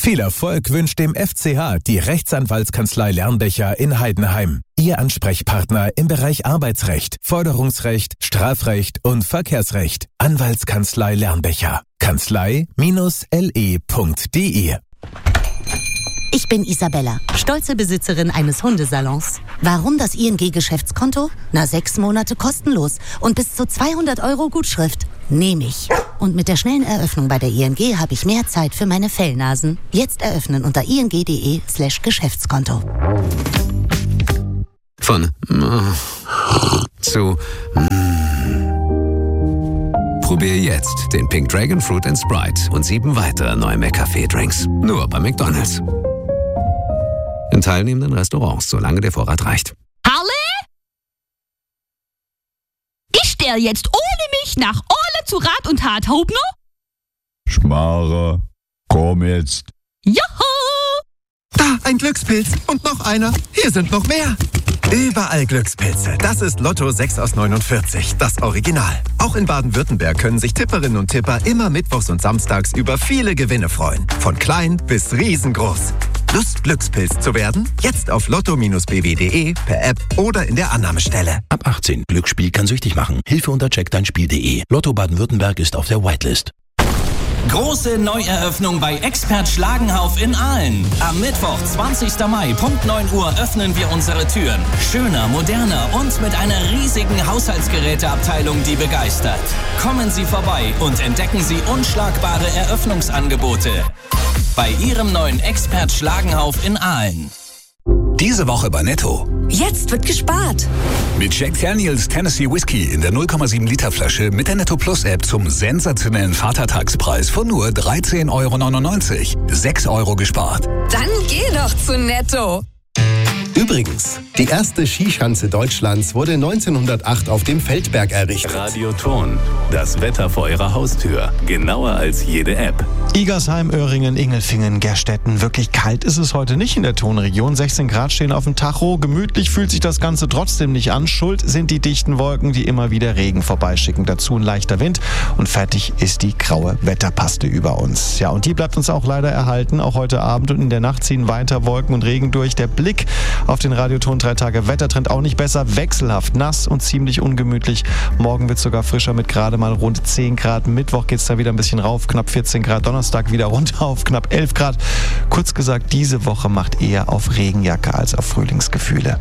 Viel Erfolg wünscht dem FCH die Rechtsanwaltskanzlei Lernbecher in Heidenheim. Ihr Ansprechpartner im Bereich Arbeitsrecht, Forderungsrecht, Strafrecht und Verkehrsrecht. Anwaltskanzlei Lernbecher. Kanzlei-le.de. Ich bin Isabella, stolze Besitzerin eines Hundesalons. Warum das ING-Geschäftskonto? 6 Monate kostenlos und bis zu 200 € Gutschrift. Nehme ich. Und mit der schnellen Eröffnung bei der ING habe ich mehr Zeit für meine Fellnasen. Jetzt eröffnen unter ing.de/Geschäftskonto. Von zu Probier jetzt den Pink Dragon Fruit & Sprite und 7 weitere neue McCafé-Drinks. Nur bei McDonald's. In teilnehmenden Restaurants, solange der Vorrat reicht. Harle? Ich stell jetzt ohne mich nach Orle zu Rat und Tat, Hobner? Schmarre, komm jetzt. Joho! Da, ein Glückspilz und noch einer. Hier sind noch mehr. Überall Glückspilze. Das ist Lotto 6 aus 49, das Original. Auch in Baden-Württemberg können sich Tipperinnen und Tipper immer mittwochs und samstags über viele Gewinne freuen. Von klein bis riesengroß. Lust, Glückspilz zu werden? Jetzt auf lotto-bw.de, per App oder in der Annahmestelle. Ab 18. Glücksspiel kann süchtig machen. Hilfe unter checkdeinspiel.de. Lotto Baden-Württemberg ist auf der Whitelist. Große Neueröffnung bei Expert Schlagenhauf in Aalen. Am Mittwoch, 20. Mai, Punkt 9 Uhr öffnen wir unsere Türen. Schöner, moderner und mit einer riesigen Haushaltsgeräteabteilung, die begeistert. Kommen Sie vorbei und entdecken Sie unschlagbare Eröffnungsangebote bei Ihrem neuen Expert Schlagenhauf in Aalen. Diese Woche bei Netto. Jetzt wird gespart. Mit Jack Daniels Tennessee Whiskey in der 0,7 Liter Flasche mit der Netto Plus App zum sensationellen Vatertagspreis von nur 13,99 €. 6 € gespart. Dann geh doch zu Netto. Übrigens, die erste Skischanze Deutschlands wurde 1908 auf dem Feldberg errichtet. Radioton, das Wetter vor Ihrer Haustür. Genauer als jede App. Igersheim, Öhringen, Ingelfingen, Gerstetten. Wirklich kalt ist es heute nicht in der Tonregion. 16 Grad stehen auf dem Tacho. Gemütlich fühlt sich das Ganze trotzdem nicht an. Schuld sind die dichten Wolken, die immer wieder Regen vorbeischicken. Dazu ein leichter Wind und fertig ist die graue Wetterpaste über uns. Ja, und die bleibt uns auch leider erhalten. Auch heute Abend und in der Nacht ziehen weiter Wolken und Regen durch. Der Blick auf den Radioton 3 Tage Wettertrend auch nicht besser. Wechselhaft, nass und ziemlich ungemütlich. Morgen wird es sogar frischer mit gerade mal rund 10 Grad. Mittwoch geht es da wieder ein bisschen rauf, knapp 14 Grad. Donnerstag wieder runter auf knapp 11 Grad. Kurz gesagt, diese Woche macht eher auf Regenjacke als auf Frühlingsgefühle.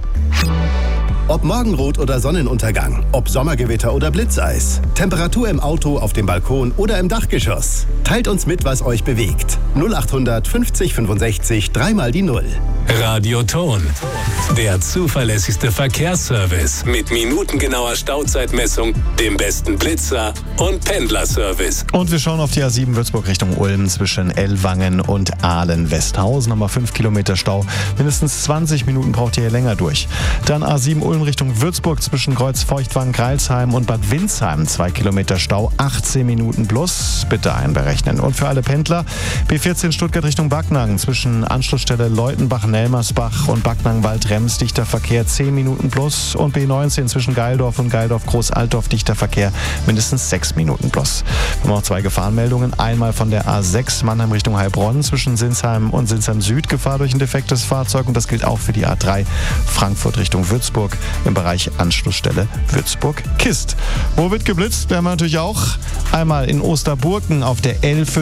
Ob Morgenrot oder Sonnenuntergang, ob Sommergewitter oder Blitzeis, Temperatur im Auto, auf dem Balkon oder im Dachgeschoss. Teilt uns mit, was euch bewegt. 0800 50 65 3 mal die 0. Radioton, der zuverlässigste Verkehrsservice mit minutengenauer Stauzeitmessung, dem besten Blitzer und Pendlerservice. Und wir schauen auf die A7 Würzburg Richtung Ulm zwischen Ellwangen und Aalen-Westhausen. Nochmal 5 Kilometer Stau. Mindestens 20 Minuten braucht ihr hier länger durch. Dann A7 Ulm Richtung Würzburg zwischen Kreuzfeuchtwangen, Greilsheim und Bad Windsheim. 2 Kilometer Stau, 18 Minuten plus. Bitte einberechnen. Und für alle Pendler B14 Stuttgart Richtung Backnang zwischen Anschlussstelle Leutenbach-Nelmersbach und Backnang-Waldrems dichter Verkehr 10 Minuten plus. Und B19 zwischen Geildorf und Geildorf-Großaltdorf dichter Verkehr mindestens 6 Minuten plus. Wir haben auch 2 Gefahrenmeldungen. Einmal von der A6 Mannheim Richtung Heilbronn zwischen Sinsheim und Sinsheim Süd Gefahr durch ein defektes Fahrzeug. Und das gilt auch für die A3 Frankfurt Richtung Würzburg im Bereich Anschlussstelle Würzburg-Kist. Wo wird geblitzt? Wir haben natürlich auch einmal in Osterburken auf der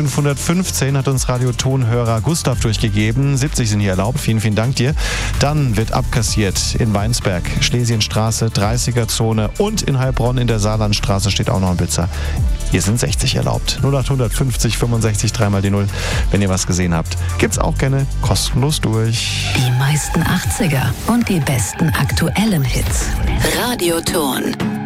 L515, hat uns Radiotonhörer Gustav durchgegeben. 70 sind hier erlaubt. Vielen, vielen Dank dir. Dann wird abkassiert in Weinsberg, Schlesienstraße, 30er-Zone und in Heilbronn in der Saarlandstraße steht auch noch ein Blitzer. Hier sind 60 erlaubt. 0800 50 65 3 mal die 0. Wenn ihr was gesehen habt, gibt's auch gerne kostenlos durch. Die meisten 80er und die besten aktuellen Hits. Radioton.